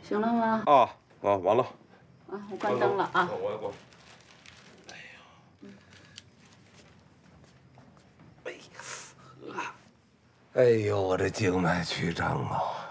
行了吗？ 啊，完了。 啊，我关灯了啊。 我。哎呦，我这静脉曲张啊！